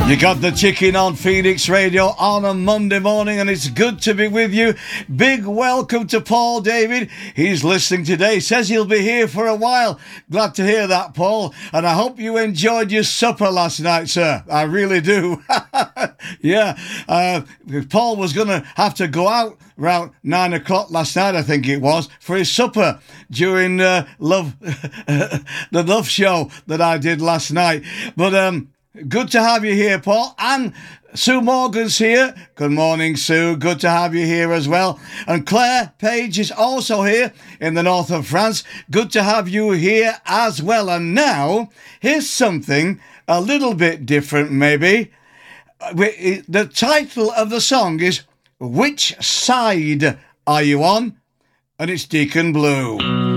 You got the chicken on Phoenix Radio on a Monday morning, and it's good to be with you. Big welcome to Paul David. He's listening today. Says he'll be here for a while. Glad to hear that, Paul. And I hope you enjoyed your supper last night, sir. I really do. Yeah. Paul was going to have to go out around 9 o'clock last night, I think it was, for his supper during the Love show that I did last night. But good to have you here, Paul. And Sue Morgan's here. Good morning, Sue. Good to have you here as well. And Claire Page is also here in the north of France. Good to have you here as well. And now, here's something a little bit different, maybe. The title of the song is Which Side Are You On? And it's Deacon Blue.